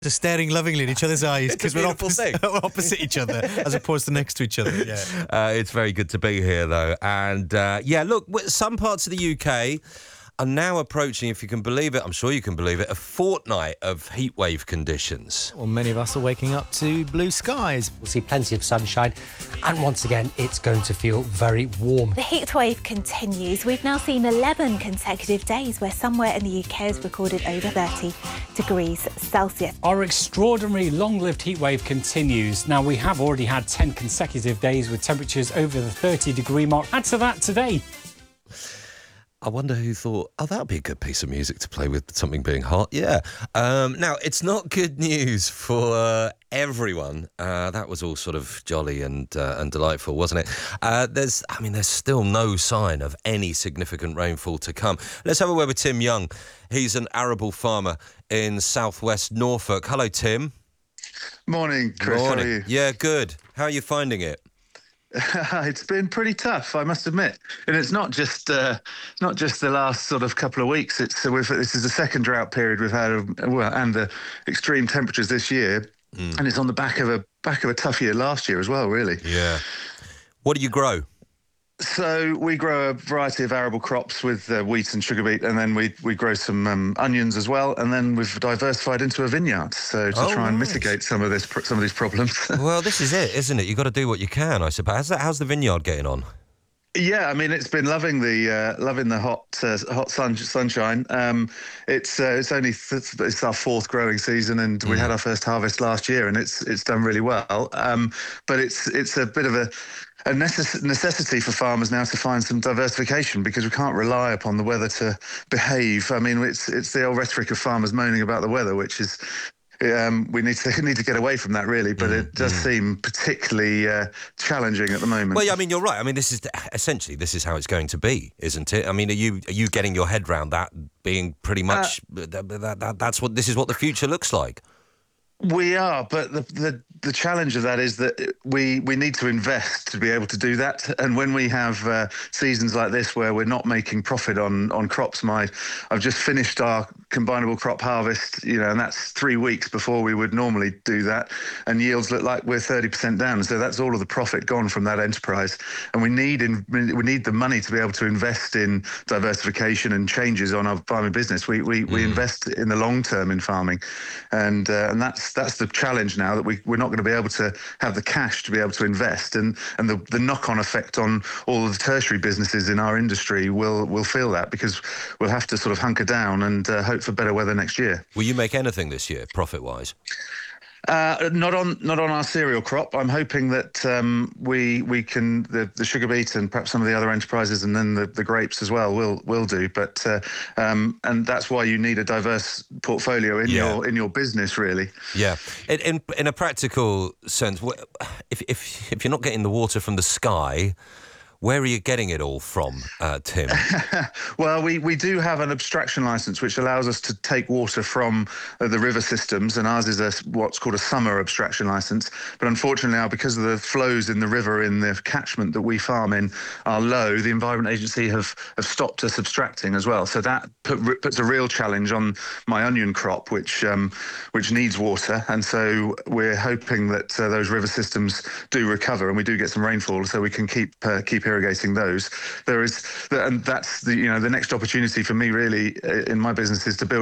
Just staring lovingly in each other's eyes because we're thing. opposite each other as opposed to next to each other. Yeah. It's very good to be here, though. And, look, some parts of the UK are now approaching, if you can believe it, I'm sure you can believe it, a fortnight of heatwave conditions. Well, many of us are waking up to blue skies. We'll see plenty of sunshine, and once again, it's going to feel very warm. The heatwave continues. We've now seen 11 consecutive days where somewhere in the UK has recorded over 30 degrees Celsius. Our extraordinary long-lived heatwave continues. Now, we have already had 10 consecutive days with temperatures over the 30-degree mark. Add to that today. I wonder who thought, that would be a good piece of music to play with something being hot. Yeah. Now, it's not good news for everyone. That was all sort of jolly and delightful, wasn't it? There's still no sign of any significant rainfall to come. Let's have a word with Tim Young. He's an arable farmer in southwest Norfolk. Hello, Tim. Morning, Chris. Morning. How are you? Yeah, good. How are you finding it? It's been pretty tough, I must admit, and it's not just the last sort of couple of weeks. This is the second drought period we've had, and the extreme temperatures this year, and it's on the back of a tough year last year as well, really. Yeah. What do you grow? So we grow a variety of arable crops with wheat and sugar beet, and then we grow some onions as well, and then we've diversified into a vineyard. So to try and mitigate some of these problems. Well, this is it, isn't it? You've got to do what you can, I suppose. How's the vineyard getting on? Yeah, I mean, it's been loving the hot sunshine. It's our fourth growing season, and we had our first harvest last year, and it's done really well. But it's a bit of a necessity for farmers now to find some diversification, because we can't rely upon the weather to behave. I mean, it's the old rhetoric of farmers moaning about the weather, which is. We need to get away from that, really, but it does seem particularly challenging at the moment. Well, yeah, I mean, you're right. I mean, this is how it's going to be, isn't it? I mean, are you getting your head around that being pretty much this is what the future looks like? We are, but the challenge of that is that we need to invest to be able to do that. And when we have seasons like this where we're not making profit on crops, I've just finished our combinable crop harvest, and that's 3 weeks before we would normally do that, and yields look like we're 30% down. So that's all of the profit gone from that enterprise, and we need the money to be able to invest in diversification and changes on our farming business. We invest in the long term in farming, and that's the challenge now, that we're not going to be able to have the cash to be able to invest, and the knock-on effect on all of the tertiary businesses in our industry will feel that, because we'll have to sort of hunker down and hope for better weather next year. Will you make anything this year, profit-wise? Not on our cereal crop. I'm hoping that we can the sugar beet and perhaps some of the other enterprises, and then the grapes as well will do. But and that's why you need a diverse portfolio in your business, really. Yeah. In a practical sense, if you're not getting the water from the sky, where are you getting it all from, Tim? Well, we do have an abstraction licence which allows us to take water from the river systems, and ours is what's called a summer abstraction licence. But unfortunately now, because of the flows in the river in the catchment that we farm in are low, the Environment Agency have stopped us abstracting as well. So that puts a real challenge on my onion crop, which needs water. And so we're hoping that those river systems do recover and we do get some rainfall, so we can keep irrigating those. And that's the next opportunity for me really in my business is to build